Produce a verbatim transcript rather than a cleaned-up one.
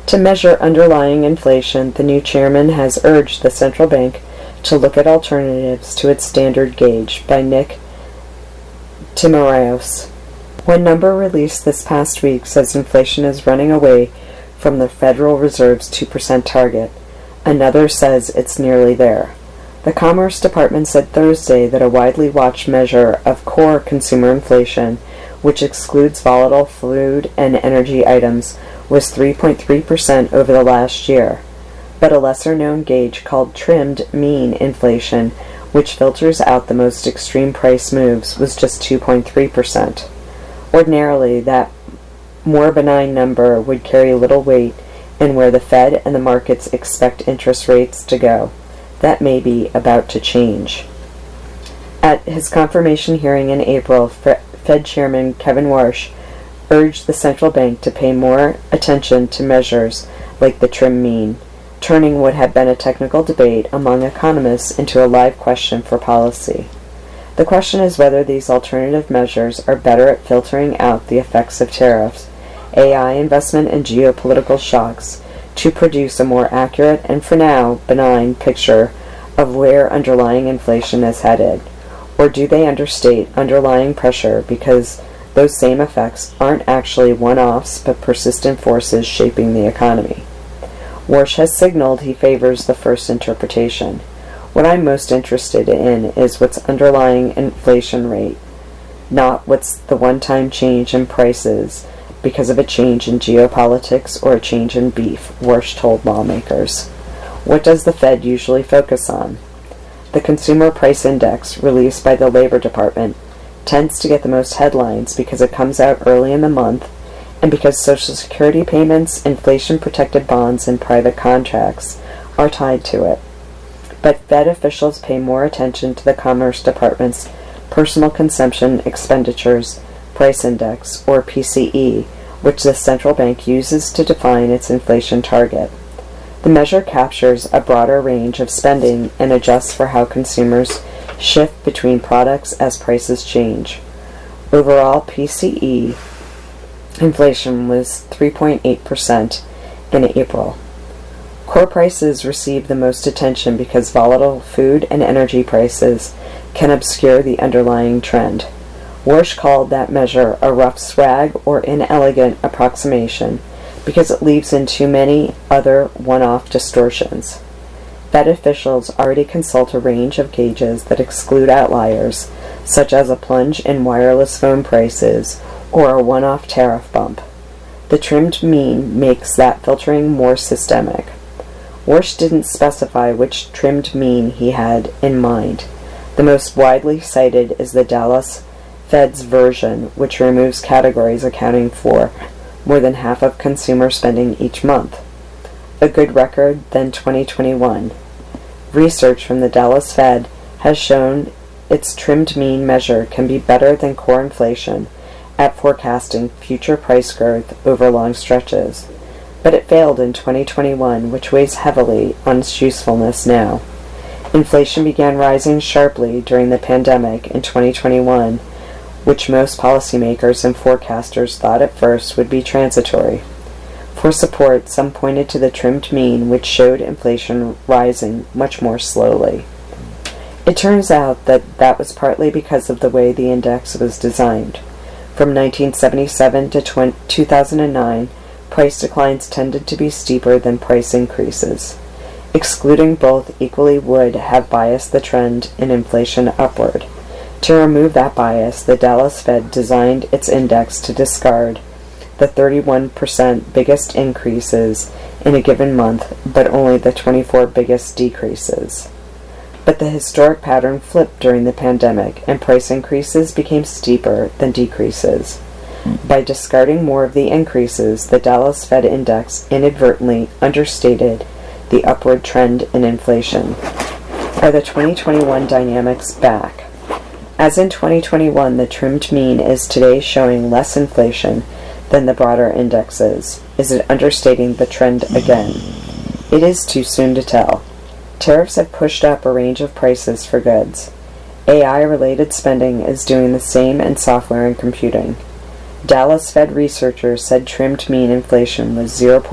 To measure underlying inflation, the new chairman has urged the central bank to look at alternatives to its standard gauge by Nick Timiraos. One number released this past week says inflation is running away from the Federal Reserve's two percent target. Another says it's nearly there. The Commerce Department said Thursday that a widely watched measure of core consumer inflation, which excludes volatile food and energy items, was three point three percent over the last year. But a lesser-known gauge called trimmed mean inflation, which filters out the most extreme price moves, was just two point three percent. Ordinarily, that more benign number would carry little weight in where the Fed and the markets expect interest rates to go. That may be about to change. At his confirmation hearing in April, Fed Chairman Kevin Warsh urged the central bank to pay more attention to measures like the trim mean, turning what had been a technical debate among economists into a live question for policy. The question is whether these alternative measures are better at filtering out the effects of tariffs, A I investment, and geopolitical shocks to produce a more accurate and, for now, benign picture of where underlying inflation is headed. Or do they understate underlying pressure because those same effects aren't actually one-offs but persistent forces shaping the economy? Warsh has signaled he favors the first interpretation. What I'm most interested in is what's underlying inflation rate, not what's the one-time change in prices because of a change in geopolitics or a change in beef, Warsh told lawmakers. What does the Fed usually focus on? The Consumer Price Index, released by the Labor Department, tends to get the most headlines because it comes out early in the month and because Social Security payments, inflation-protected bonds, and private contracts are tied to it. But Fed officials pay more attention to the Commerce Department's Personal Consumption Expenditures Price Index, or P C E, which the central bank uses to define its inflation target. The measure captures a broader range of spending and adjusts for how consumers shift between products as prices change. Overall, P C E inflation was three point eight percent in April. Core prices receive the most attention because volatile food and energy prices can obscure the underlying trend. Warsh called that measure a rough swag or inelegant approximation because it leaves in too many other one-off distortions. Fed officials already consult a range of gauges that exclude outliers, such as a plunge in wireless phone prices or a one-off tariff bump. The trimmed mean makes that filtering more systemic. Warsh didn't specify which trimmed mean he had in mind. The most widely cited is the Dallas Fed's version, which removes categories accounting for more than half of consumer spending each month. A good record than twenty twenty-one. Research from the Dallas Fed has shown its trimmed mean measure can be better than core inflation at forecasting future price growth over long stretches, but it failed in twenty twenty-one, which weighs heavily on its usefulness now. Inflation began rising sharply during the pandemic in twenty twenty-one, which most policymakers and forecasters thought at first would be transitory. For support, some pointed to the trimmed mean, which showed inflation rising much more slowly. It turns out that that was partly because of the way the index was designed. From nineteen seventy-seven to two thousand nine, price declines tended to be steeper than price increases. Excluding both equally would have biased the trend in inflation upward. To remove that bias, the Dallas Fed designed its index to discard the thirty-one percent biggest increases in a given month, but only the twenty-four biggest decreases. But the historic pattern flipped during the pandemic, and price increases became steeper than decreases. By discarding more of the increases, the Dallas Fed Index inadvertently understated the upward trend in inflation. Are the twenty twenty-one dynamics back? As in twenty twenty-one, the trimmed mean is today showing less inflation than the broader indexes. Is it understating the trend again? It is too soon to tell. Tariffs have pushed up a range of prices for goods. A I-related spending is doing the same in software and computing. Dallas Fed researchers said trimmed mean inflation was zero point